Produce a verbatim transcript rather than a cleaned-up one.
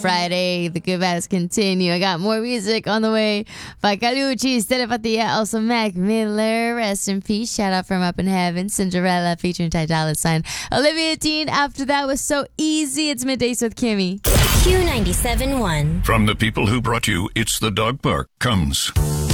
Friday. The good vibes continue. I got more music on the way by Carlucci, Telepatia, also Mac Miller. Rest in peace. Shout out from Up in Heaven. Cinderella featuring Ty Dolla Sign. Olivia Dean. After that was So Easy. It's Middays with Kimmy. Q ninety-seven point one. From the people who brought you It's the Dog Park comes